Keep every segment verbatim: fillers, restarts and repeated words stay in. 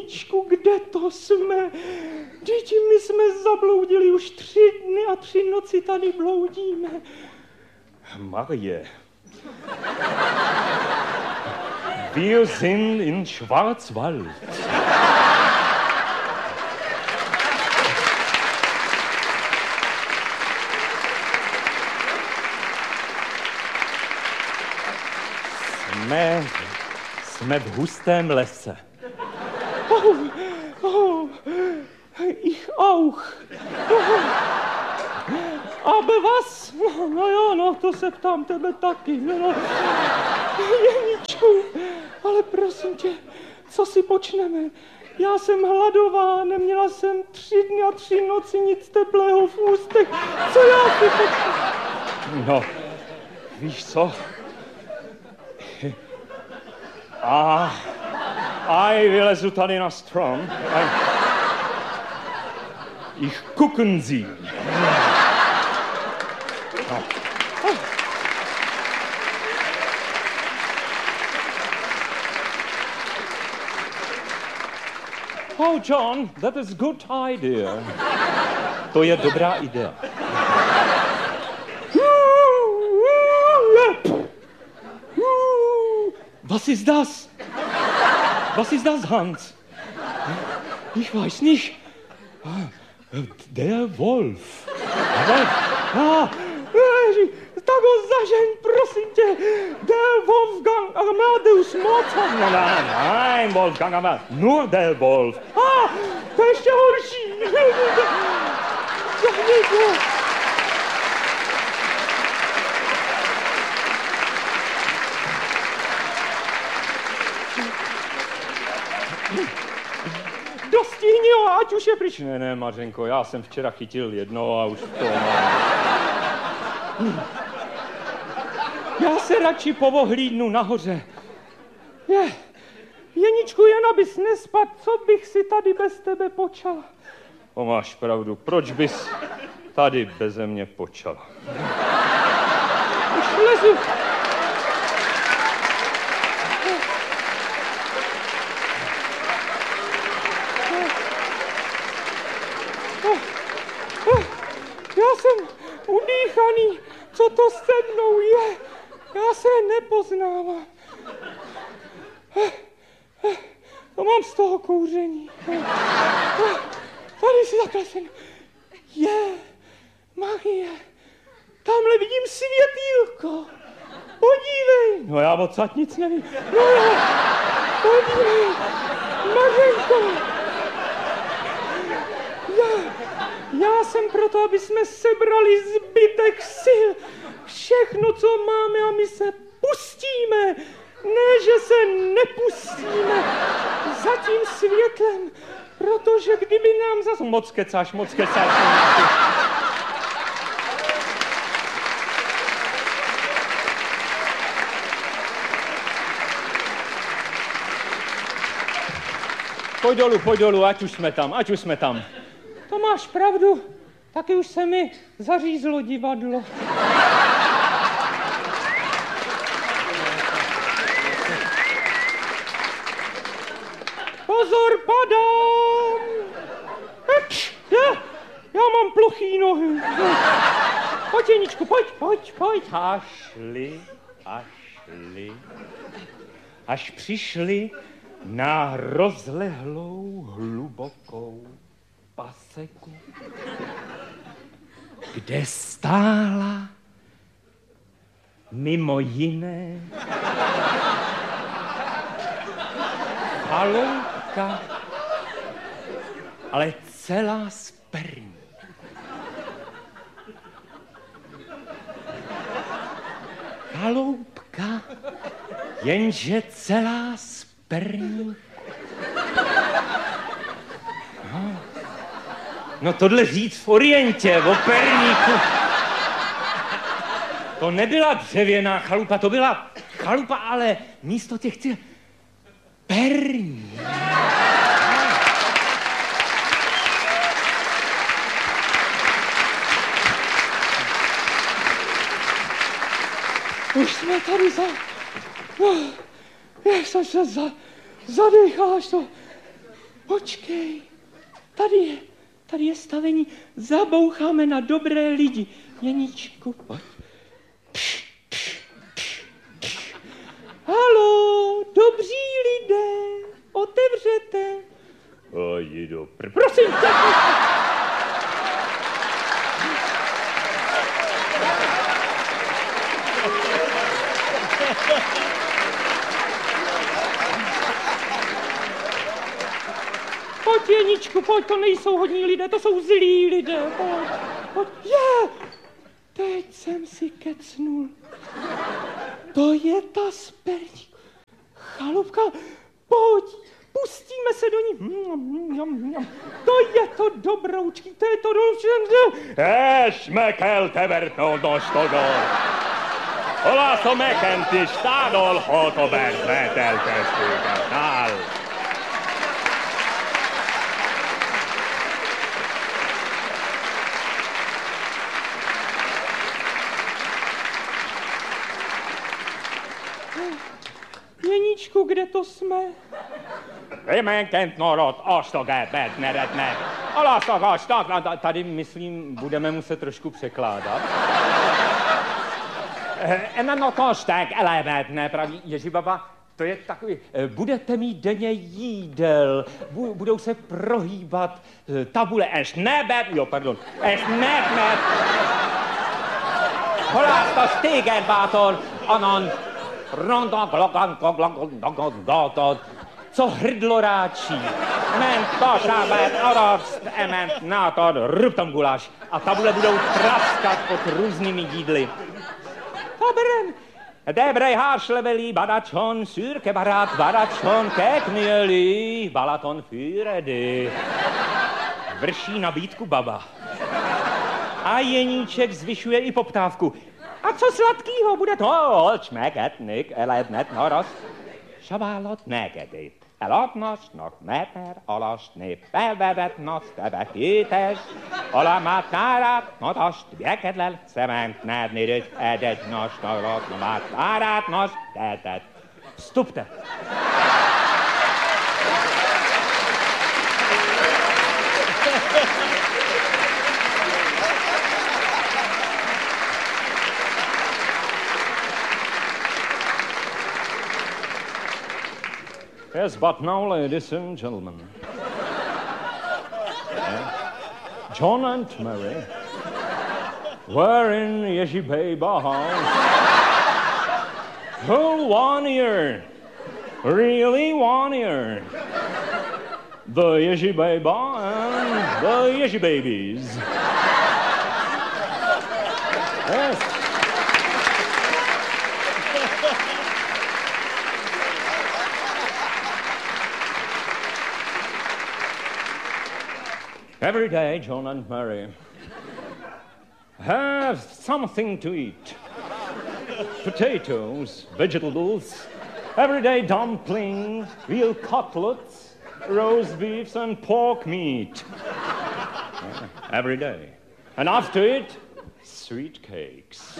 Jeníčku, kde to jsme? Děti, my jsme zabloudili už tři dny a tři noci tady bloudíme. Marie. Wir sind in Schwarzwald. Jsme, jsme v hustém lese. Oh, oh, ich auch. Oh. Aber was? No, no jo, no, to se ptám tebe taky. No, no. Jeníčku, ale prosím tě, co si počneme? Já jsem hladová, neměla jsem tři dny a tři noci nic teplého v ústech. Co já si počnu? No, víš co? A, aj vylezu tady na strom. Aj, ich gucken Sie. No. Oh, John, that is good idea. To je dobrá idea. Was ist das? Was ist das, Hans? Ich weiß nicht. Der Wolf. Aber, ah, tak ho zažeň, prosím tě. Der Wolfgang Amadeus Mozart. Nein, nein, nein, Wolfgang Amadeus. Nur der Wolf. Ah, to je ještě horší. Dostihni ho, ať už je pryč. Ne, ne, Mařenko, já jsem včera chytil jedno a už to mám. Já se radši povohlídnu nahoře. Je, Jeníčku, jen abys nespad, co bych si tady bez tebe počal? O, máš pravdu, proč bys tady beze mě počal? Už lezu. Já jsem udýchaný, co to se mnou je? Já se nepoznávám. To mám z toho kouření. Tady si takhle jsem. Je, Marie, tamhle vidím světýlko. Podívej. No já odsud nic nevím. No jo, podívej, Mařenko. Já, já jsem proto, aby jsme sebrali zbytek sil. Všechno, co máme, a my se pustíme. Ne, že se nepustíme za tím světlem, protože kdyby nám zas... Moc kecáš, moc kecáš. Pojď dolů, pojď dolů, ať už jsme tam, ať už jsme tam. To máš pravdu, taky už se mi zařízlo divadlo. Pozor, padám! Eč, já, já mám plochý nohy. Pojď, Jeníčku, pojď, pojď, pojď. A šli, a šli, až přišli na rozlehlou, hlubokou paseku, kde stála mimo jiné chaloupka, ale celá z perní. Chaloupka, jenže celá z perní. No, no tohle říct v Orientě, o perníku. To nebyla dřevěná chalupa, to byla chalupa, ale místo těch těch perní. Už jsme tady za... No, jak jsem se za, zadýchal, až to... Počkej, tady je, tady je stavení. Zaboucháme na dobré lidi. Jeníčku, pojď. Haló, dobří lidé, otevřete. Pojdi do pr... Prosím tě. Pojď, Jeníčku, pojď, to nejsou hodní lidé, to jsou zlí lidé, pojď, pojď. Je, teď jsem si kecnul. To je ta z Perníku. Chalupka, pojď, pustíme se do ní. To je to dobroučký, to je to dobroučký. Es mekel tevertnol dostodol. Ola so mekenti stádol hotober veteltestőket áll. Jeníčku, kde to jsme? Vymenkent norot, ostogebet neredne. Alasagaš, tak, tady, myslím, budeme muset trošku překládat. Ena no kostek, elevetne, praví Ježibaba, to je takový, budete mít denně jídel, budou se prohýbat tabule, eš nebet, jo, pardon, eš nebet. Holás to stégen bátor, anon, rondon, glogan, glogan, glogan, glogan, co hrdlo ráčí. Ement košábet, orost, ement nátor, ruptom guláš. A tabule budou traskat pod různými jídly. Taberen, debrej hárslevelí, badačon, szürke barát, badačon, kekmjöli, balaton füredy. Vrší nabídku baba. A Jeníček zvyšuje i poptávku. A co sladkýho bude to? Olcsmegetnik, elednet narast. Savállat nekedét. Eladnasnak meter alastni, felvevetnas tevetítes, alamát nárát, nadast, vjekedlel, cement nádnérőt, edet nas, narat, namát, nárát, nas, tetet. Vstupte. Yes, but now, ladies and gentlemen, yeah, John and Mary were in Yeshibaba house for one year, really one year. The Yeshibaba and the Yeshibabies. Yes. Every day, John and Mary have something to eat. Potatoes, vegetables, everyday dumplings, veal cutlets, roast beefs, and pork meat. Yeah, every day. And after it, sweet cakes.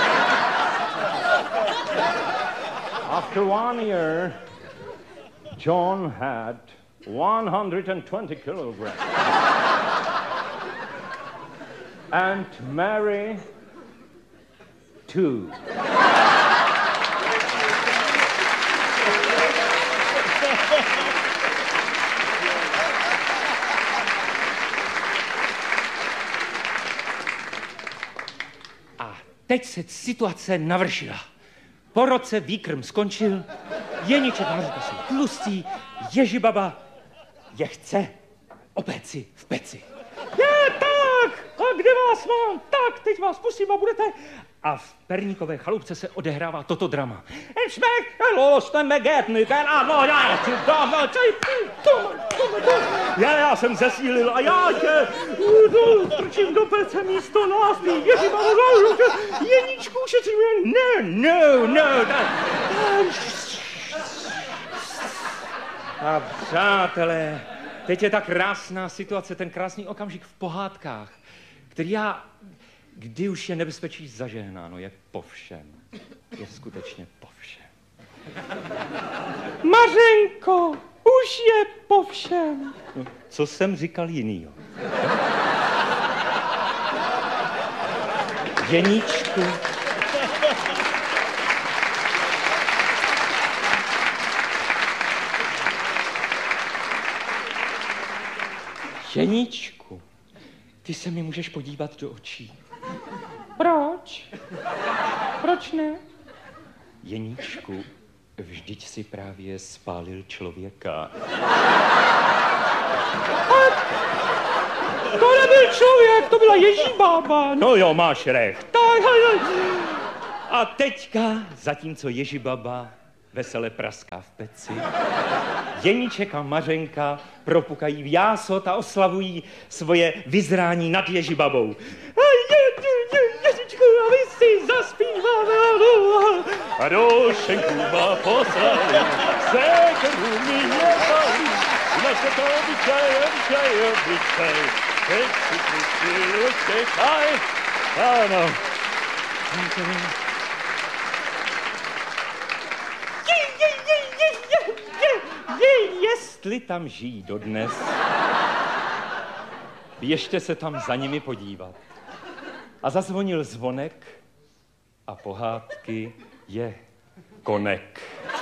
After one year, John had one hundred twenty kilograms. And Mary, two. A teď se situace navršila. Po roce výkrm skončil, Jeníček a Mařenka jsou tlustí, Ježibaba je chce o peci v peci. Je tak! A kde vás mám? Tak, teď vás pustím a budete... A v Perníkové chalupce se odehrává toto drama. Já, já jsem zesílil a já tě strčím do pece místo nás, ty Ježibaba, Jeníčku ušetřím. No, no, no. A přátelé, teď je ta krásná situace, ten krásný okamžik v pohádkách, který já, kdy už je nebezpečí zažehnáno, je po všem. Je skutečně po všem. Mařenko, Už je po všem. No, co jsem říkal jinýho? Jeníčku. Jeníčku, ty se mi můžeš podívat do očí. Proč? Proč ne? Jeníčku, vždyť si právě spálil člověka. To nebyl člověk, to byla Ježibába. No jo, máš recht. Tak, a teďka, zatímco Ježibaba vesele praská v peci, Jeníček a Mařenka propukají v jásot a oslavují svoje vyzrání nad Ježibabou. Ježičku, a vy si zaspíváme. A do šenku má poslali, se krvu mi nebali, naše to obyčaj, obyčaj, obyčaj, teď si kluci utěkaj. Ano. Je, je, je, je, je, je, je, Jestli tam žijí dodnes, běžte se tam za nimi podívat. A zazvonil zvonek a pohádky je konek.